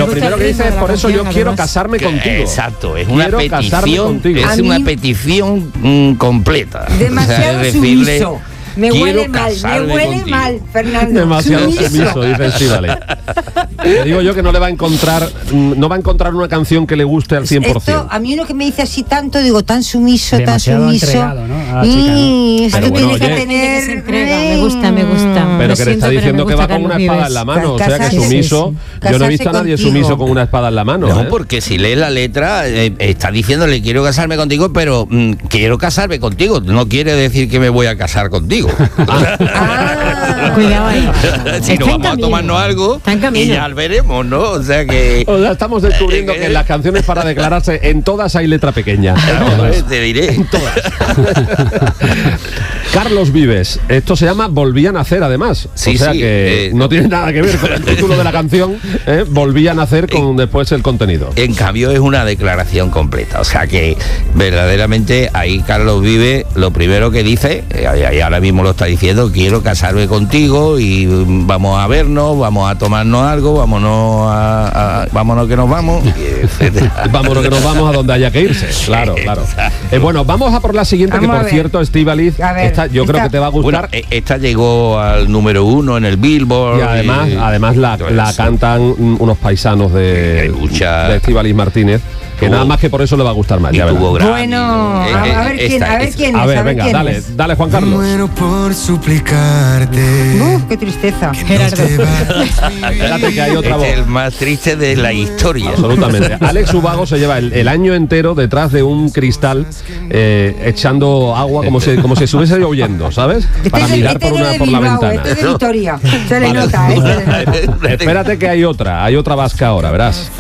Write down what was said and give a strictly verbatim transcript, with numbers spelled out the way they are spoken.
lo primero que dice es, por eso yo quiero casarme contigo. Exacto, es una Quiero petición, es A una mí- petición mm, completa. Demasiado O sea, es decirle, sumiso. Me quiero huele mal, me casarme huele contigo. mal, Fernando. Demasiado sumiso, dice Estíbaliz. Le digo yo que no le va a encontrar, mm, no va a encontrar una canción que le guste al cien por Esto, ciento. a mí uno que me dice así tanto, digo, tan sumiso, Demasiado tan sumiso. entregado, ¿no? A la chica, ¿no? Y esto Pero bueno, tiene que oye. tener... Que se entrega, me gusta, me gusta. Pero Lo que le siento, está pero diciendo me que va gusta con una Carlos espada Vives. en la mano, o sea que Casarse, sumiso. sí, sí. Yo no he visto a Casarse nadie contigo. sumiso con una espada en la mano. No, ¿eh? porque si lees la letra, eh, está diciéndole quiero casarme contigo, pero mm, quiero casarme contigo. No quiere decir que me voy a casar contigo. Ah, Cuidado ahí. Si Está no en vamos a camino. tomarnos algo Está en y camino. ya veremos, ¿no? O sea que... O sea, estamos descubriendo que en las canciones para declararse, en todas hay letra pequeña. Joder, te diré. Carlos Vives, esto se llama Volví a nacer, además. Sí, o sea sí, que eh, no tiene nada que ver con el título de la canción, ¿eh? Volví a nacer con después el contenido. En cambio es una declaración completa, o sea que verdaderamente ahí Carlos Vives lo primero que dice, eh, y ahora mismo lo está diciendo, quiero casarme contigo y mm, vamos a vernos, vamos a tomarnos algo, vámonos a, a- vámonos que nos vamos, y etcétera. Vámonos que nos vamos a donde haya que irse. Claro, claro. Eh, bueno, vamos a por la siguiente, Vamos que a por ver. cierto, Estíbaliz, A ver, esta yo creo esta- que te va a Bueno, gustar. eh, esta llegó al número uno en el Billboard. Y además, y- además la, todo la eso. cantan mm, unos paisanos de, Hay mucha- de Estíbaliz Martínez, que Tuvo- nada más que por eso le va a gustar más. Y Ya verás. tuvo Grammy. bueno, Eh, a, eh, a ver quién, esta a ver es- quién A es, ver, a ver venga, quién dale, es. dale Juan Carlos. Muero por suplicarte. Uf, qué tristeza. Gerardo. Espérate que hay otra voz. Es el más triste de la historia. Absolutamente. Alex Ubago se lleva el, el año entero detrás de un cristal eh, echando agua como si, como si estuviese lloviendo, ¿sabes? Para Este es- mirar este por, no una, es de por la Bilbao, ventana. este es de Vitoria. Se le Vale. nota, ¿eh? Se le nota. Espérate que hay otra, hay otra vasca ahora, verás.